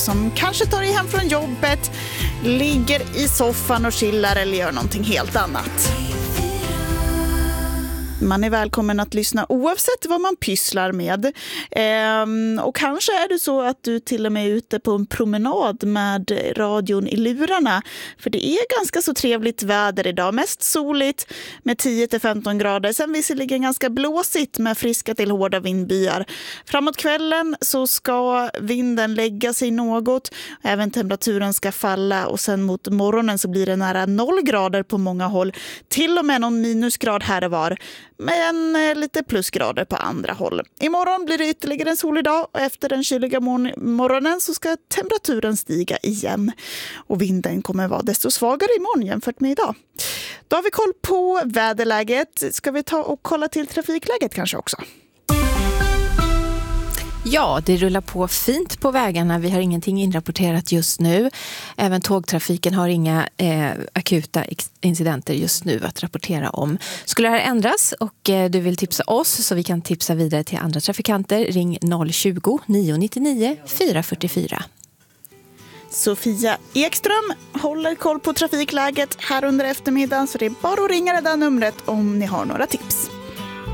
som kanske tar dig hem från jobbet, ligger i soffan och chillar eller gör någonting helt annat. Man är välkommen att lyssna oavsett vad man pysslar med. Och kanske är det så att du till och med är ute på en promenad med radion i lurarna. För det är ganska så trevligt väder idag. Mest soligt med 10-15 grader. Sen visserligen ganska blåsigt med friska till hårda vindbyar. Framåt kvällen så ska vinden lägga sig något. Även temperaturen ska falla och sen mot morgonen så blir det nära 0 grader på många håll. Till och med någon minusgrad här och var. Men lite plusgrader på andra håll. Imorgon blir det ytterligare en solig dag och efter den kyliga morgonen så ska temperaturen stiga igen. Och vinden kommer vara desto svagare imorgon jämfört med idag. Då har vi koll på väderläget. Ska vi ta och kolla till trafikläget kanske också? Ja, det rullar på fint på vägarna. Vi har ingenting inrapporterat just nu. Även tågtrafiken har inga akuta incidenter just nu att rapportera om. Skulle det här ändras och du vill tipsa oss så vi kan tipsa vidare till andra trafikanter, ring 020 999 444. Sofia Ekström håller koll på trafikläget här under eftermiddagen så det är bara att ringa det där numret om ni har några tips.